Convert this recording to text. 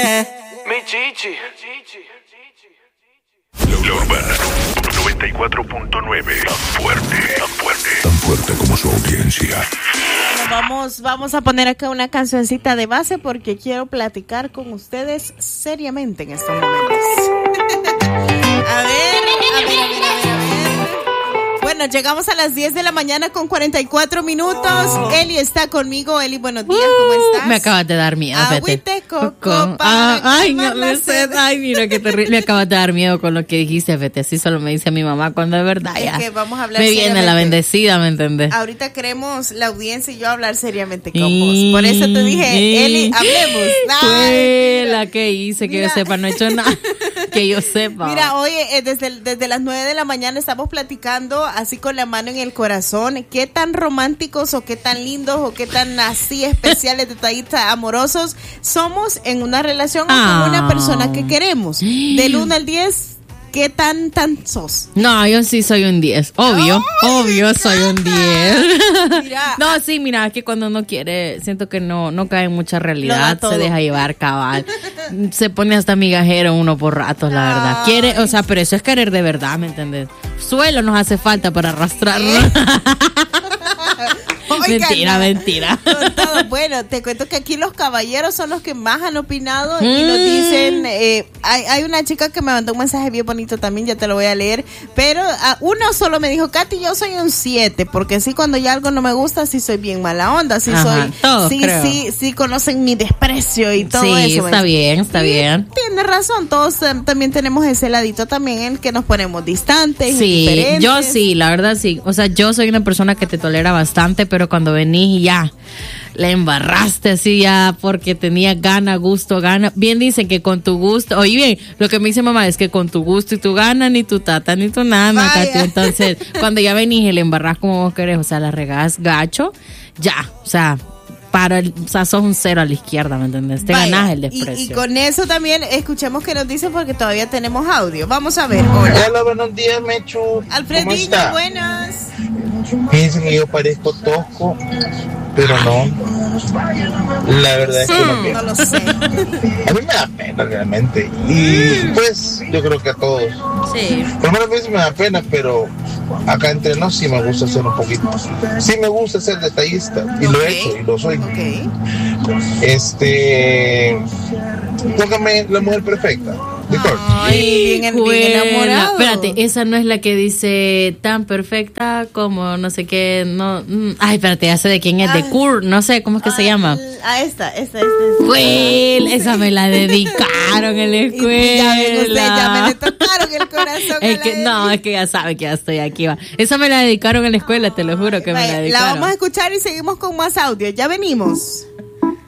Mi chichi. La Urbana 94.9. Tan fuerte, tan fuerte. Tan fuerte como su audiencia. Vamos a poner acá una cancioncita de base porque quiero platicar con ustedes seriamente en estos momentos. A ver. Bueno, llegamos a las 10 de la mañana con 44 minutos. Eli está conmigo. Eli, buenos días, ¿cómo estás? Me acabas de dar miedo. Agüite coco ay, no me sé. Ay, mira qué terrible. Me acabas de dar miedo con lo que dijiste, Fete. Así solo me dice mi mamá cuando es verdad. Es ya. que vamos a hablar me viene la bendecida, ¿me entendés? Ahorita queremos la audiencia y yo hablar seriamente con vos. Por eso te dije, Eli, hablemos. Fue la que hice, que yo sepa, no he hecho nada. Que yo sepa. Mira, oye, desde las 9 de la mañana estamos platicando así con la mano en el corazón. ¿Qué tan románticos o qué tan lindos o qué tan así especiales, detallistas, amorosos somos en una relación o con una persona que queremos? Del 1 al 10. ¿Qué tan sos? No, yo sí soy un 10. Obvio soy un 10. Mira, no, sí, mira, es que cuando uno quiere, siento que no cae en mucha realidad, se deja llevar cabal. Se pone hasta migajero uno por ratos, la verdad. Quiere, o sea, pero eso es querer de verdad, ¿me entiendes? Suelo nos hace falta para arrastrarnos. Oigan, mentira. Todo. Bueno, te cuento que aquí los caballeros son los que más han opinado y nos dicen, hay una chica que me mandó un mensaje bien bonito también, ya te lo voy a leer, pero uno solo me dijo, Katy, yo soy un 7, porque sí, cuando ya algo no me gusta, sí soy bien mala onda, sí soy, todos, sí conocen mi desprecio y todo eso. Sí, está bien. Tiene razón, todos también tenemos ese ladito también en el que nos ponemos distantes. Sí, yo sí, la verdad sí, o sea, yo soy una persona que te tolera bastante, pero cuando venís y ya la embarraste así ya porque tenía gana. Bien dicen que con tu gusto, oye bien, lo que me dice mamá es que con tu gusto y tu gana, ni tu tata, ni tu nana, Katy. Entonces, cuando ya venís y le embarrás como vos querés, o sea, la regás gacho, ya, o sea, sos un 0 a la izquierda, ¿me entendés? Te ganás el desprecio. Y con eso también escuchemos qué nos dicen porque todavía tenemos audio. Vamos a ver. Hola, buenos días, Mechu. Alfredillo, buenas. Piensen que yo parezco tosco, pero no. La verdad es que no lo sé. A mí me da pena realmente. Y pues yo creo que a todos. Sí. Por lo menos me da pena, pero acá entre nos sí me gusta ser un poquito. Sí me gusta ser detallista. Y lo he hecho y lo soy. Tócame La Mujer Perfecta. Ay, bien enamorado. Espérate, esa no es la que dice tan perfecta como no sé qué, no. Ay, espérate, ya sé de quién es, de Kurt, no sé cómo es que se llama. Esta. Esa me la dedicaron en la escuela. Ya me le tocaron el corazón. Es que ya sabe que ya estoy aquí, va. Esa me la dedicaron en la escuela, te lo juro que me la dedicaron. La vamos a escuchar y seguimos con más audio. Ya venimos.